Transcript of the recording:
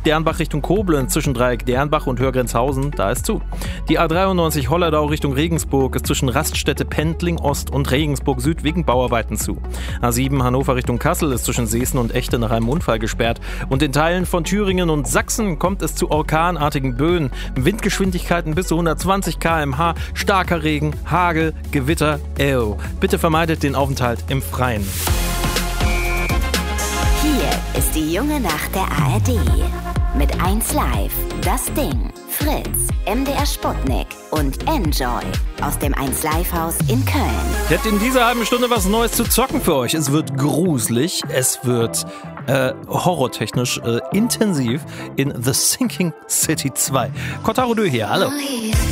Dernbach Richtung Koblenz zwischen Dreieck Dernbach und Hörgrenzhausen, da ist zu. Die A93 Holledau Richtung Regensburg ist zwischen Raststätte Pendling Ost und Regensburg Süd wegen Bauarbeiten zu. A7 Hannover Richtung Kassel ist zwischen Seesen und Echte nach einem Unfall gesperrt. Und in Teilen von Thüringen und Sachsen kommt es zu orkanartigen Böen. Windgeschwindigkeiten bis zu 120 km/h, starker Regen, Hagel, Gewitter. Bitte vermeidet den Aufenthalt im Freien. Hier ist die junge Nacht der ARD. Mit 1Live, Das Ding, Fritz, MDR Sputnik und Enjoy aus dem 1Live-Haus in Köln. Ich hätte in dieser halben Stunde was Neues zu zocken für euch. Es wird gruselig, es wird horrortechnisch intensiv in The Sinking City 2. Kotaro Dö hier, hallo.